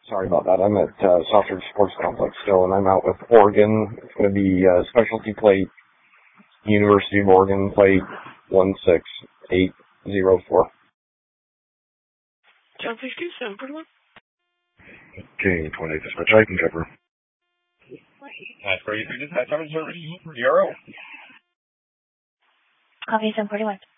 Sorry about that. I'm at Southridge Sports Complex still, and I'm out with Oregon. It's going to be specialty plate, University of Oregon plate 16804. John 67, pretty much. King 20 dispatch, I can cover. That's where you dispatch service, Euro. Copy 741.